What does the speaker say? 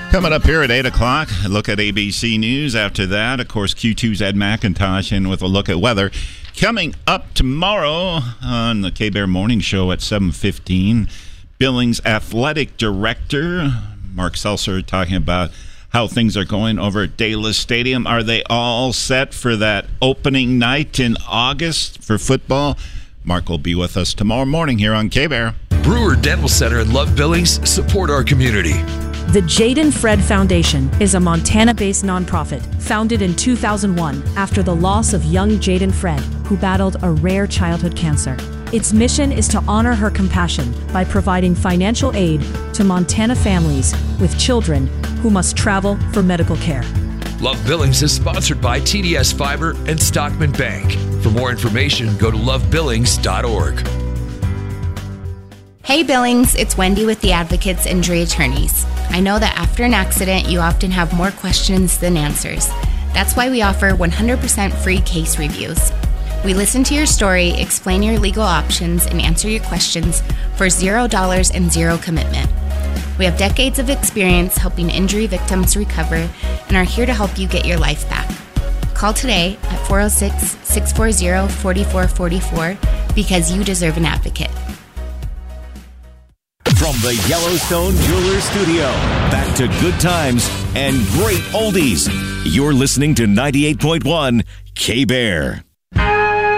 Coming up here at 8 o'clock, a look at ABC News. After that, of course, Q2's Ed McIntosh in with a look at weather. Coming up tomorrow on the K-Bear Morning Show at 7:15, Billings Athletic Director Mark Seltzer talking about how things are going over at Daylis Stadium. Are they all set for that opening night in August for football? Mark will be with us tomorrow morning here on K-Bear. Brewer Dental Center and Love Billings support our community. The Jaden Fred Foundation is a Montana-based nonprofit founded in 2001 after the loss of young Jaden Fred, who battled a rare childhood cancer. Its mission is to honor her compassion by providing financial aid to Montana families with children who must travel for medical care. Love Billings is sponsored by TDS Fiber and Stockman Bank. For more information, go to lovebillings.org. Hey Billings, it's Wendy with the Advocates Injury Attorneys. I know that after an accident, you often have more questions than answers. That's why we offer 100% free case reviews. We listen to your story, explain your legal options, and answer your questions for $0 and zero commitment. We have decades of experience helping injury victims recover and are here to help you get your life back. Call today at 406-640-4444 because you deserve an advocate. From the Yellowstone Jewelers Studio, back to good times and great oldies. You're listening to 98.1 K-Bear.